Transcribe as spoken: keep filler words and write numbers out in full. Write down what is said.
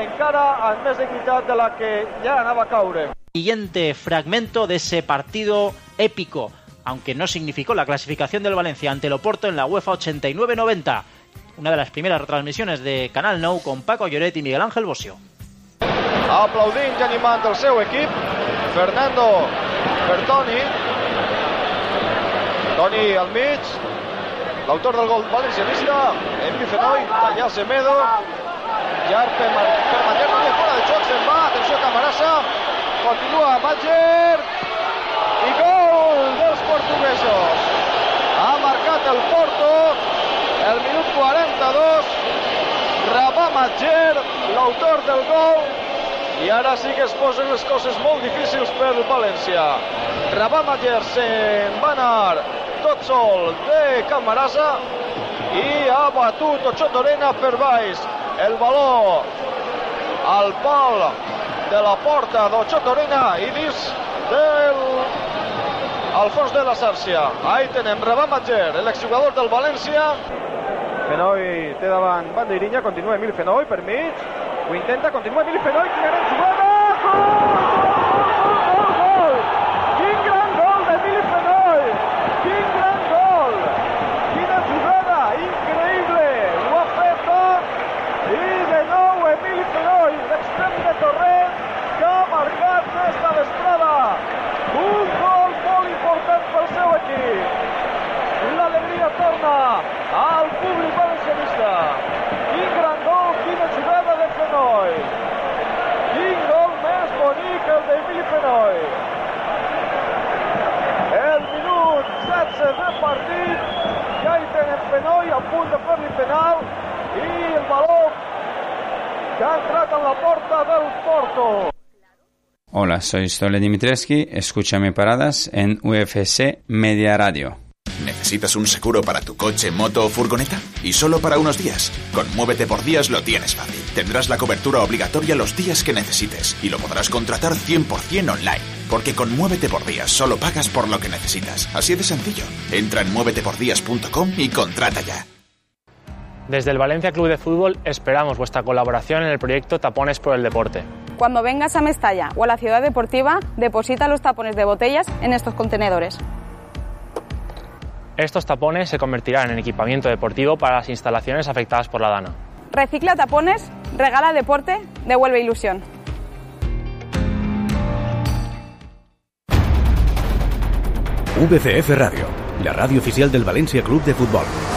encara amb més dignitat de la que ja anava a caure. Siguiente fragmento de ese partido épico, aunque no significó la clasificación del Valencia ante el Oporto en la UEFA ochenta y nueve noventa. Una de las primeras retransmisiones de Canal Nou con Paco Lloret y Miguel Ángel Bosio. Aplaudint i animant el seu equip, Fernando Bertoni. Toni al mig, l'autor del gol valencianista, Emili Fenoy, Tallà Semedo, llarg per Matjer, no fora de joc, se'n va, atenció Camarasa, continua Matjer, i gol dels portuguesos. Ha marcat el Porto, el minut quaranta-dos, Rabah Matjer, l'autor del gol, i ara sí que es posen les coses molt difícils per València. Rabah Matjer se'n va anar tot sol de Camarasa i ha batut Ocho Torena per baix. El baló al pal de la porta d'Ocho Torena i dins del al fons de la xarxa. Ahí tenem Rabah Matjer, l'exjugador del València. Fenoy té davant bandeirinha, continua Emili Fenoy per mig, ho intenta, continua Emili Fenoy, quina gran jugada! Gol! Gol! Gol! Quin gran gol d'Emili Fenoy! Quin gran gol! Quina jugada increïble! Ho ha fet tot i de nou Emili Fenoy, l'extrem de Torrent, que ha marcat esta vesprada. Un gol molt important pel seu equip. L'alegria torna al públic valencianista. Quin gran gol, quina jugada de Fenoy. Quin gol més bonic el d'Emili Fenoy. El minut setze de partit, ja hi tenen Fenoy a punt de fer-li penal i el baló que ha entrat en la porta del Porto. Hola, soy Stole Dimitrescu, escúchame paradas en U F C Media Radio. ¿Necesitas un seguro para tu coche, moto o furgoneta? Y solo para unos días. Con Muévete por Días lo tienes fácil. Tendrás la cobertura obligatoria los días que necesites y lo podrás contratar cien por ciento online. Porque con Muévete por Días solo pagas por lo que necesitas. Así de sencillo. Entra en muévete por días punto com y contrata ya. Desde el Valencia Club de Fútbol esperamos vuestra colaboración en el proyecto Tapones por el Deporte. Cuando vengas a Mestalla o a la Ciudad Deportiva, deposita los tapones de botellas en estos contenedores. Estos tapones se convertirán en equipamiento deportivo para las instalaciones afectadas por la Dana. Recicla tapones, regala deporte, devuelve ilusión. V C F Radio, la radio oficial del Valencia Club de Fútbol.